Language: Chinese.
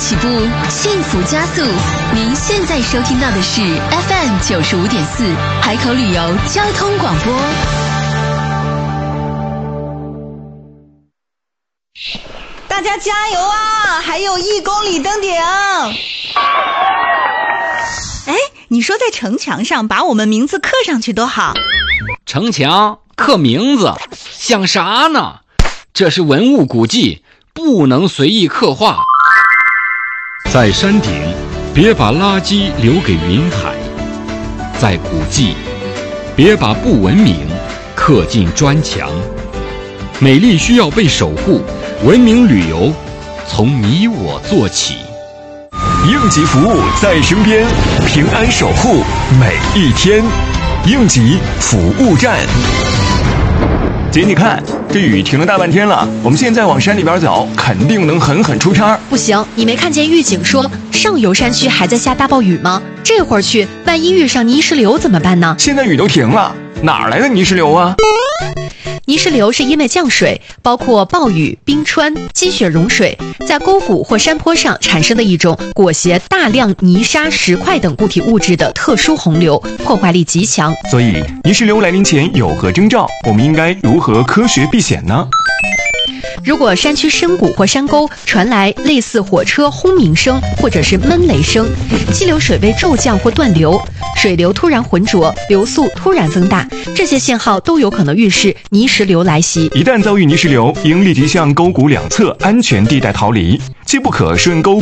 起步，幸福加速。您现在收听到的是 FM 95.4海口旅游交通广播。 大家加油啊！还有1公里登顶。哎，你说在城墙上把我们名字刻上去多好。 城墙刻名字想啥呢？这是文物古迹，不能随意刻画。 在山顶，别把垃圾留给云海；在古迹，别把不文明刻进砖墙。美丽需要被守护，文明旅游从你我做起。 应急服务在身边，平安守护每一天。应急服务站。姐，你看这雨停了大半天了，我们现在往山里边走，肯定能狠狠出差。 不行，你没看见预警说上游山区还在下大暴雨吗？这会儿去，万一遇上泥石流怎么办呢？ 现在雨都停了，哪来的泥石流啊？ 泥石流是因为降水，包括暴雨、冰川、积雪融水，在沟谷或山坡上产生的一种裹挟大量泥沙、石块等固体物质的特殊洪流，破坏力极强。 所以，泥石流来临前有何征兆？我们应该如何科学避险呢？ 如果山区深谷或山沟传来类似火车轰鸣声或者是闷雷声，激流水位骤降或断流，水流突然浑浊，流速突然增大，这些信号都有可能预示泥石流来袭。 一旦遭遇泥石流，应立即向沟谷两侧安全地带逃离，切不可顺沟